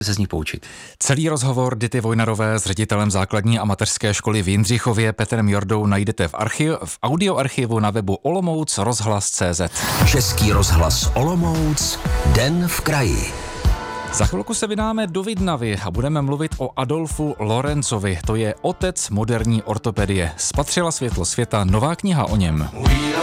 se z nich poučit. Celý rozhovor Dity Vojnarové s ředitelem základní a mateřské školy v Jindřichově Petrem Jordou najdete v audioarchivu na webu olomouc.rozhlas.cz. Český rozhlas Olomouc, Den v kraji. Za chvilku se vydáme do Vidnavy a budeme mluvit o Adolfu Lorenzovi. To je otec moderní ortopedie. Spatřila světlo světa nová kniha o něm.